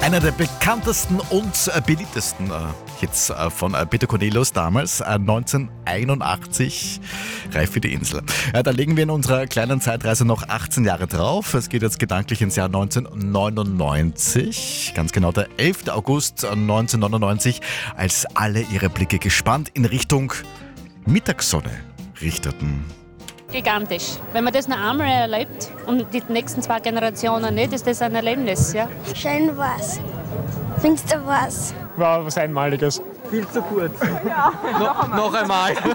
Einer der bekanntesten und beliebtesten Hits von Peter Cornelius damals, 1981, Reif für die Insel. Da legen wir in unserer kleinen Zeitreise noch 18 Jahre drauf. Es geht jetzt gedanklich ins Jahr 1999, ganz genau der 11. August 1999, als alle ihre Blicke gespannt in Richtung Mittagssonne richteten. Gigantisch. Wenn man das noch einmal erlebt und die nächsten 2 Generationen nicht, ist das ein Erlebnis. Ja? Schön war's. Findest du was? War was Einmaliges. Viel zu kurz. Ja, noch einmal.